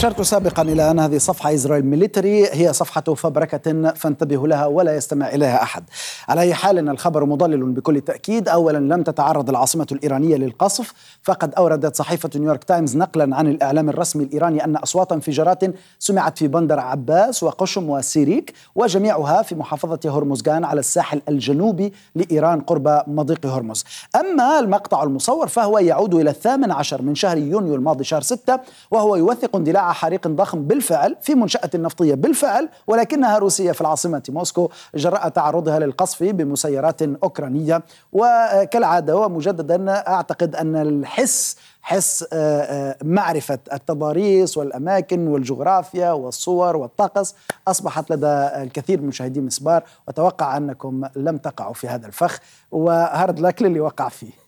أشرت سابقا إلى أن هذه صفحة إسرائيل ميليتري هي صفحة فبركة فانتبهوا لها ولا يستمع إليها أحد. على أي حال إن الخبر مضلل بكل تأكيد. أولا لم تتعرض العاصمة الإيرانية للقصف، فقد أوردت صحيفة نيويورك تايمز نقلا عن الإعلام الرسمي الإيراني أن أصوات انفجارات سمعت في بندر عباس وقشم وسيريك، وجميعها في محافظة هرمزغان على الساحل الجنوبي لإيران قرب مضيق هرمز. أما المقطع المصور فهو يعود إلى 18 من شهر يونيو الماضي شهر 6، وهو يوثق اندلاع حريق ضخم بالفعل في منشأة نفطية بالفعل، ولكنها روسية في العاصمة موسكو جراء تعرضها للقصف بمسيرات أوكرانية. وكالعادة ومجددا أعتقد أن حس معرفة التضاريس والأماكن والجغرافيا والصور والطقس أصبحت لدى الكثير من مشاهدي مسبار، وأتوقع أنكم لم تقعوا في هذا الفخ، وهارد لك للي وقع فيه.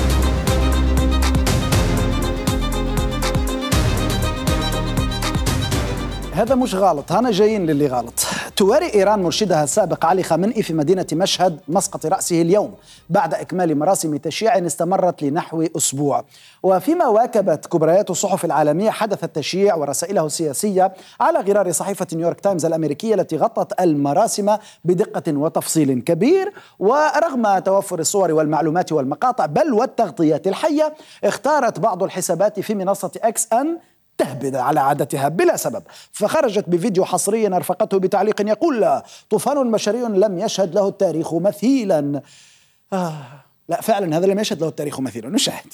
هذا مش غلط، هنا جايين للي غلط. تواري إيران مرشدها السابق علي خامنئي في مدينة مشهد مسقط رأسه اليوم بعد إكمال مراسم تشييع استمرت لنحو أسبوع. وفيما واكبت كبريات الصحف العالمية حدث التشييع ورسائله السياسية على غرار صحيفة نيويورك تايمز الأمريكية التي غطت المراسم بدقة وتفصيل كبير، ورغم توفر الصور والمعلومات والمقاطع بل والتغطيات الحية، اختارت بعض الحسابات في منصة إكس أن تهبد على عادتها بلا سبب، فخرجت بفيديو حصري أرفقته بتعليق يقول: طوفان بشري لم يشهد له التاريخ مثيلا. لا فعلا هذا لم يشهد له التاريخ مثيلا. نشاهد.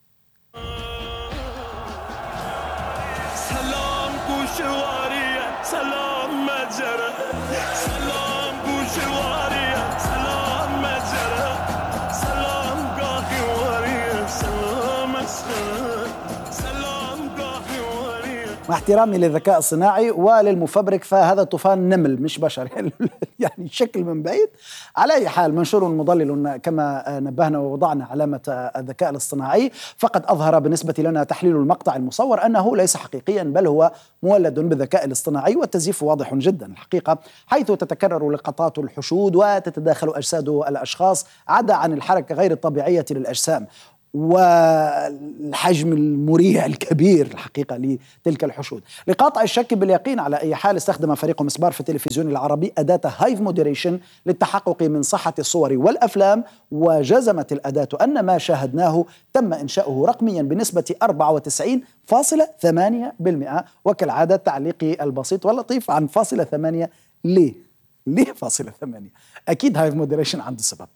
مع احترامي للذكاء الصناعي وللمفبرك فهذا طوفان نمل مش بشر يعني شكل من بعيد. على أي حال منشور مضلل كما نبهنا ووضعنا علامة الذكاء الاصطناعي، فقد أظهر بالنسبة لنا تحليل المقطع المصور أنه ليس حقيقيا بل هو مولد بالذكاء الاصطناعي، والتزييف واضح جدا الحقيقة، حيث تتكرر لقطات الحشود وتتداخل أجساد الأشخاص عدا عن الحركة غير الطبيعية للأجسام والحجم المريع الكبير الحقيقة لتلك الحشود. لقاطع الشك باليقين على أي حال استخدم فريق مسبار في التلفزيون العربي أداة هايف مودريشن للتحقق من صحة الصور والأفلام، وجزمت الأداة أن ما شاهدناه تم إنشاؤه رقميا بنسبة 94.8%. وكالعادة تعليقي البسيط واللطيف عن 0.8. ليه 0.8؟ أكيد هايف مودريشن عنده سبب.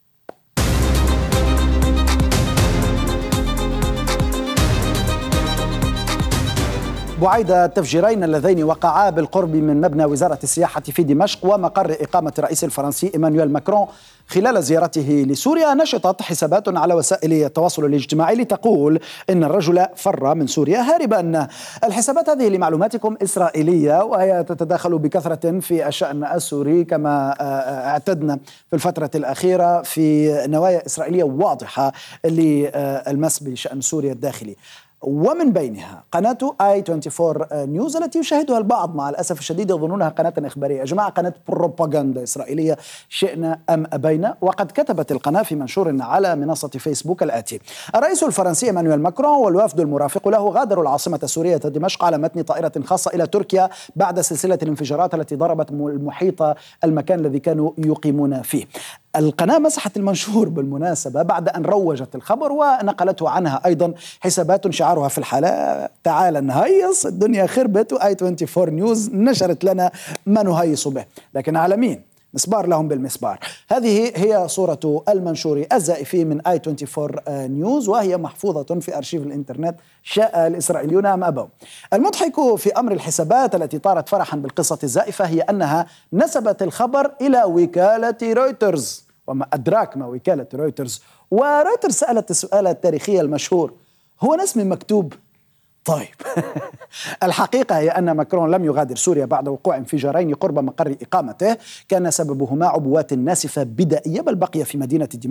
بعيد التفجيرين اللذين وقعا بالقرب من مبنى وزارة السياحة في دمشق ومقر إقامة الرئيس الفرنسي إيمانويل ماكرون خلال زيارته لسوريا، نشطت حسابات على وسائل التواصل الاجتماعي لتقول إن الرجل فر من سوريا هاربا. الحسابات هذه لمعلوماتكم إسرائيلية، وهي تتداخل بكثرة في الشأن السوري كما اعتدنا في الفترة الأخيرة في نوايا إسرائيلية واضحة للمس بشأن سوريا الداخلي، ومن بينها قناة i24 نيوز التي يشاهدها البعض مع الأسف الشديد يظنونها قناة إخبارية. يا جماعة قناة بروباغندا إسرائيلية شئنا أم أبينا. وقد كتبت القناة في منشور على منصة فيسبوك الآتي: الرئيس الفرنسي إيمانويل ماكرون والوفد المرافق له غادروا العاصمة السورية دمشق على متن طائرة خاصة إلى تركيا بعد سلسلة الانفجارات التي ضربت المحيط المكان الذي كانوا يقيمون فيه. القناة مسحت المنشور بالمناسبة بعد أن روجت الخبر ونقلته عنها أيضا حسابات شعارها في الحالة تعال نهيص الدنيا خربت، i24 نيوز نشرت لنا ما نهيص به. لكن على مين؟ مسبار لهم بالمسبار. هذه هي صورة المنشور الزائف من i24 نيوز، وهي محفوظة في أرشيف الإنترنت شاء الإسرائيليون أم أبوا. المضحك في أمر الحسابات التي طارت فرحا بالقصة الزائفة هي أنها نسبت الخبر إلى وكالة رويترز، وما أدراك ما وكالة رويترز. ورويترز سألت السؤال التاريخي المشهور: هو اسمي مكتوب؟ طيب الحقيقة هي أن ماكرون لم يغادر سوريا بعد وقوع انفجارين قرب مقر إقامته كان سببهما عبوات ناسفة بدائية، بل بقي في مدينة دمشق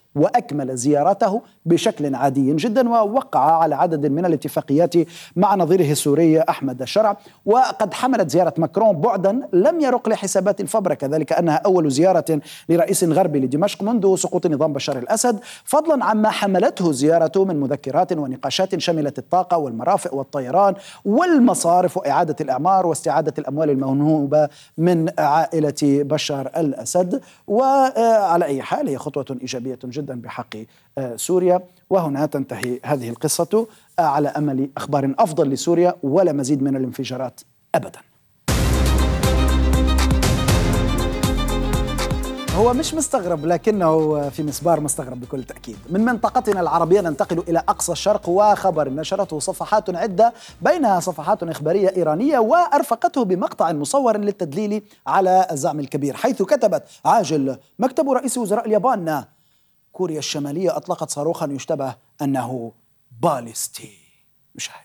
وأكمل زيارته بشكل عادي جدا، ووقع على عدد من الاتفاقيات مع نظيره السوري أحمد الشرع. وقد حملت زيارة ماكرون بعدا لم يرق لحسابات الفبركة، ذلك أنها أول زيارة لرئيس غربي لدمشق منذ سقوط نظام بشار الأسد، فضلا عما حملته زيارته من مذكرات ونقاشات شملت الطاقة والمرافق والطيران والمصارف وإعادة الإعمار واستعادة الأموال المنهوبة من عائلة بشار الأسد. وعلى أي حال هي خطوة إيجابية جدا بحق سوريا. وهنا تنتهي هذه القصة على أمل أخبار أفضل لسوريا ولا مزيد من الانفجارات أبدا. هو مش مستغرب، لكنه في مسبار مستغرب بكل تأكيد. من منطقتنا العربية ننتقل إلى أقصى الشرق، وخبر نشرته صفحات عدة بينها صفحات إخبارية إيرانية وأرفقته بمقطع مصور للتدليل على الزعم الكبير، حيث كتبت: عاجل مكتب رئيس وزراء اليابان، كوريا الشمالية أطلقت صاروخا يشتبه أنه باليستي. مشاهد.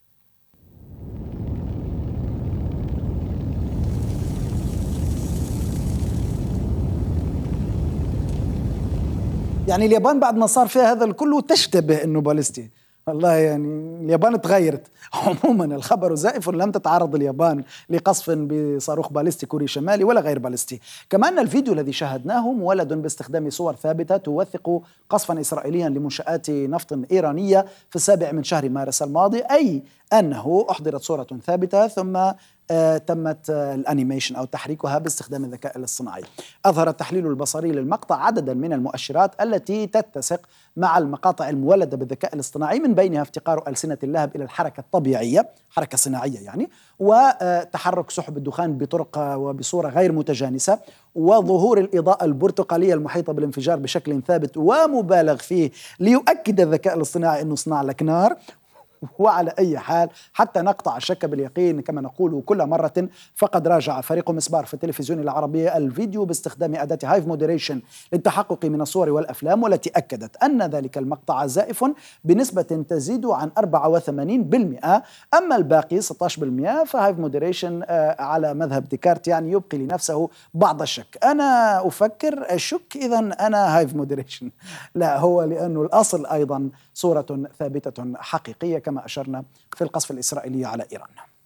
يعني اليابان بعد ما صار فيها هذا الكل تشتبه أنه باليستي. والله يعني اليابان تغيرت. عموما الخبر زائف، لم تتعرض اليابان لقصف بصاروخ باليستي كوري شمالي ولا غير باليستي. كما أن الفيديو الذي شاهدناه مولد باستخدام صور ثابتة توثق قصفا إسرائيليا لمنشآت نفط إيرانية في 7 من شهر مارس الماضي، أي أنه أحضرت صورة ثابتة ثم تمت الانيميشن أو تحريكها باستخدام الذكاء الاصطناعي. أظهر التحليل البصري للمقطع عددا من المؤشرات التي تتسق مع المقاطع المولدة بالذكاء الاصطناعي، من بينها افتقار ألسنة اللهب إلى الحركة الطبيعية، حركة صناعية يعني، وتحرك سحب الدخان بطرق وبصورة غير متجانسة، وظهور الإضاءة البرتقالية المحيطة بالانفجار بشكل ثابت ومبالغ فيه ليؤكد الذكاء الاصطناعي أنه صنع لك نار. وعلى أي حال حتى نقطع الشك باليقين كما نقول كل مرة، فقد راجع فريق مسبار في التلفزيون العربي الفيديو باستخدام أداة هايف مودريشن للتحقق من الصور والأفلام، والتي أكدت أن ذلك المقطع زائف بنسبة تزيد عن 84%. أما الباقي 16% فهايف مودريشن على مذهب ديكارت يعني يبقي لنفسه بعض الشك. أنا أفكر الشك إذن أنا هايف مودريشن، لا هو لأنه الأصل أيضا صورة ثابتة حقيقية كما أشرنا في القصف الإسرائيلي على إيران.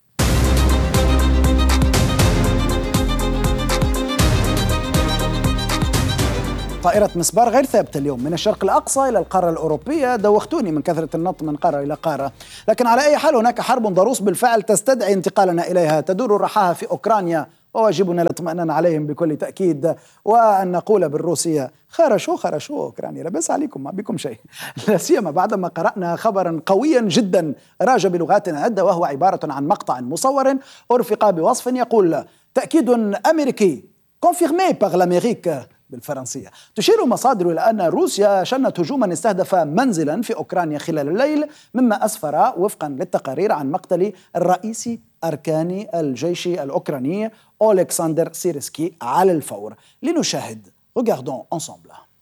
طائرة مسبار غير ثابتة اليوم من الشرق الأقصى إلى القارة الأوروبية. دوختوني من كثرة النط من قارة إلى قارة، لكن على أي حال هناك حرب ضروس بالفعل تستدعي انتقالنا إليها. تدور الرحاها في أوكرانيا، وواجبنا الاطمئنان عليهم بكل تأكيد، وأن نقول بالروسية خرشوا أوكرانيا، لا بأس عليكم ما بكم شيء. لا سيما بعدما قرأنا خبرا قويا جدا راج بلغات عدة، وهو عبارة عن مقطع مصور أرفق بوصف يقول: تأكيد أمريكي confirmé par l'Amérique بالفرنسية. تشير مصادر إلى أن روسيا شنت هجوما استهدف منزلا في أوكرانيا خلال الليل، مما أسفر وفقا للتقارير عن مقتل الرئيس أركان الجيش الأوكراني أولكسندر سيرسكي على الفور. لنشاهد. Regardons ensemble.